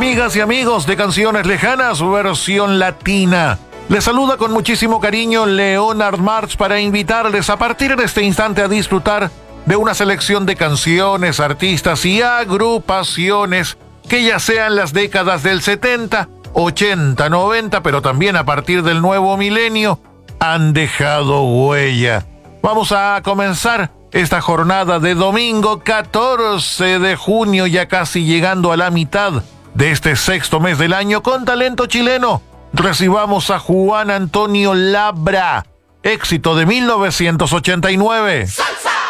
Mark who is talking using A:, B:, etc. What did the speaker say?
A: Amigas y amigos de Canciones Lejanas, versión latina. Les saluda con muchísimo cariño Leonard Marx para invitarles a partir de este instante a disfrutar de una selección de canciones, artistas y agrupaciones que ya sean las décadas del 70, 80, 90, pero también a partir del nuevo milenio, han dejado huella. Vamos a comenzar esta jornada de domingo 14 de junio, ya casi llegando a la mitad de este sexto mes del año, con talento chileno. Recibamos a Juan Antonio Labra, éxito de 1989. ¡Salsa!